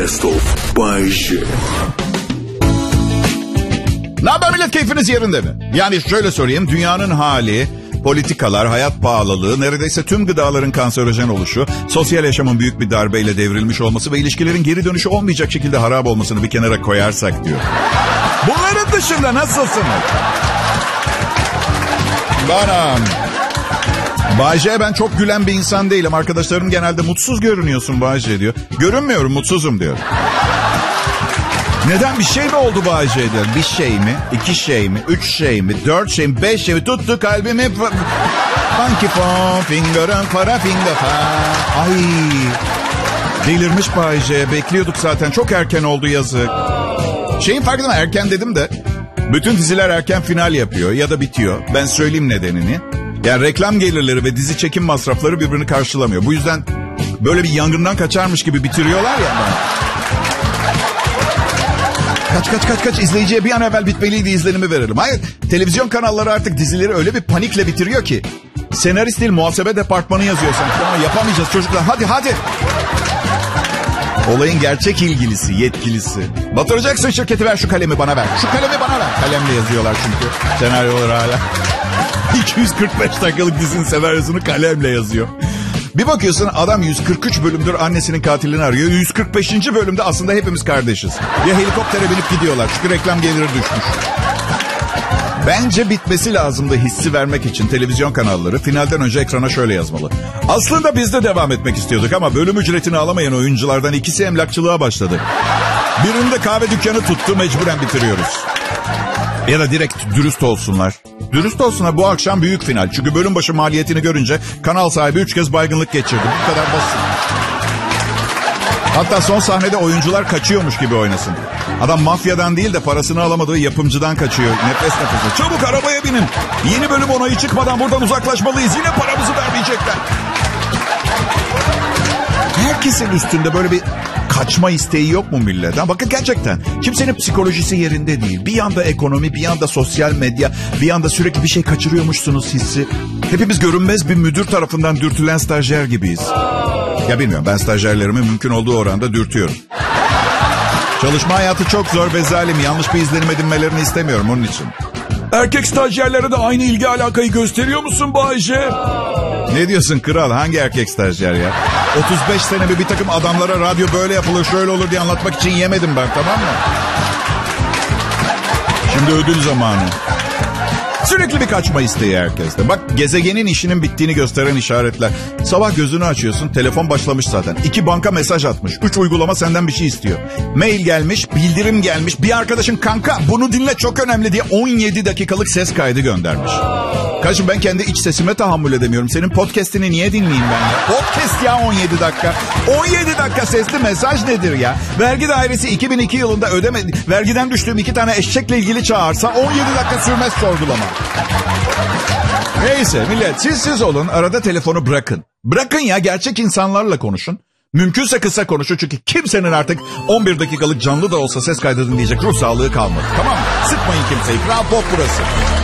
Best of Bay J. Ne haber millet, keyfiniz yerinde mi? Yani şöyle sorayım, dünyanın hali, politikalar, hayat pahalılığı, neredeyse tüm gıdaların kanserojen oluşu, sosyal yaşamın büyük bir darbeyle devrilmiş olması ve ilişkilerin geri dönüşü olmayacak şekilde harap olmasını bir kenara koyarsak diyor. Bunların dışında nasılsınız? Bana... Bay J, ben çok gülen bir insan değilim. Arkadaşlarım genelde mutsuz görünüyorsun Bay J diyor. Görünmüyorum, mutsuzum diyor. Neden, bir şey mi oldu Bay J diyor. Bir şey mi, 2 şey mi, 3 şey mi, 4 şey mi, 5 şey mi, tuttu kalbimi. Funky phone, finger'ın para finger. Ay, delirmiş Bay J. Bekliyorduk zaten, çok erken oldu, yazık. Şeyin farkında mı, erken dedim de bütün diziler erken final yapıyor ya da bitiyor. Ben söyleyeyim nedenini. Yani reklam gelirleri ve dizi çekim masrafları birbirini karşılamıyor. Bu yüzden böyle bir yangından kaçarmış gibi bitiriyorlar ya. Kaç izleyiciye bir an evvel bitmeliydi izlenimi verelim. Hayır, televizyon kanalları artık dizileri öyle bir panikle bitiriyor ki senarist değil, muhasebe departmanı yazıyor sanki. Ama yapamayacağız çocuklar, hadi. Olayın gerçek ilgilisi, yetkilisi. Batıracaksın şirketi, ver şu kalemi bana ver. Şu kalemi bana ver. Kalemle yazıyorlar çünkü senaryolar hala. 245 dakikalık dizinin senaryosunu kalemle yazıyor. Bir bakıyorsun adam 143 bölümdür annesinin katilini arıyor. 145. bölümde aslında hepimiz kardeşiz. Ya helikoptere binip gidiyorlar çünkü reklam geliri düşmüş. Bence bitmesi lazımdı hissi vermek için televizyon kanalları finalden önce ekrana şöyle yazmalı. Aslında biz de devam etmek istiyorduk ama bölüm ücretini alamayan oyunculardan ikisi emlakçılığa başladı. Birinde kahve dükkanı tuttu, mecburen bitiriyoruz. Ya da direkt dürüst olsunlar. Dürüst olsunlar, bu akşam büyük final. Çünkü bölüm başı maliyetini görünce kanal sahibi 3 kez baygınlık geçirdi. Bu kadar basit. Hatta son sahnede oyuncular kaçıyormuş gibi oynasın. Adam mafyadan değil de parasını alamadığı yapımcıdan kaçıyor. Nefes nefese. Çabuk arabaya binin. Yeni bölüm onayı çıkmadan buradan uzaklaşmalıyız. Yine paramızı vermeyecekler. Herkesin üstünde böyle bir kaçma isteği yok mu millet? Ha, bakın gerçekten kimsenin psikolojisi yerinde değil. Bir yanda ekonomi, bir yanda sosyal medya, bir yanda sürekli bir şey kaçırıyormuşsunuz hissi. Hepimiz görünmez bir müdür tarafından dürtülen stajyer gibiyiz. Ya bilmiyorum, ben stajyerlerimi mümkün olduğu oranda dürtüyorum. Çalışma hayatı çok zor ve zalim. Yanlış bir izlenim edinmelerini istemiyorum onun için. Erkek stajyerlere de aynı ilgi alakayı gösteriyor musun Bay J? Ne diyorsun kral? Hangi erkek stajyer ya? 35 sene bir takım adamlara radyo böyle yapılır, şöyle olur diye anlatmak için yemedim ben, tamam mı? Şimdi ödül zamanı. Sürekli bir kaçma isteği herkeste. Bak, gezegenin işinin bittiğini gösteren işaretler. Sabah gözünü açıyorsun, telefon başlamış zaten. 2 banka mesaj atmış. 3 uygulama senden bir şey istiyor. Mail gelmiş, bildirim gelmiş. Bir arkadaşın kanka bunu dinle çok önemli diye 17 dakikalık ses kaydı göndermiş. Kardeşim, ben kendi iç sesime tahammül edemiyorum. Senin podcast'ini niye dinleyeyim ben ya? Podcast ya 17 dakika. 17 dakika sesli mesaj nedir ya? Vergi dairesi 2002 yılında vergiden düştüğüm 2 tane eşekle ilgili çağırsa 17 dakika sürmez sorgulama. Neyse millet, siz olun, arada telefonu bırakın. Bırakın ya, gerçek insanlarla konuşun. Mümkünse kısa konuşun çünkü kimsenin artık 11 dakikalık canlı da olsa ses kaydı dinleyecek ruh sağlığı kalmadı. Tamam mı? Sıkmayın kimseyi. Kral Pop burası.